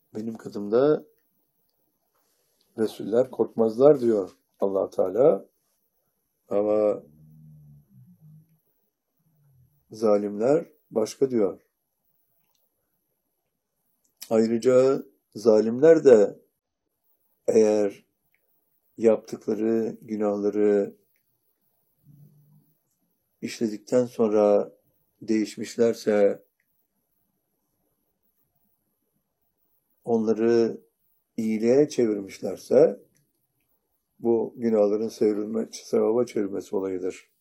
benim katımda Resuller korkmazlar diyor Allah Teala. Ama zalimler başka diyor. Ayrıca zalimler de eğer yaptıkları günahları işledikten sonra değişmişlerse, onları iyiliğe çevirmişlerse, bu günahların sevaba çevrilmesi olayıdır.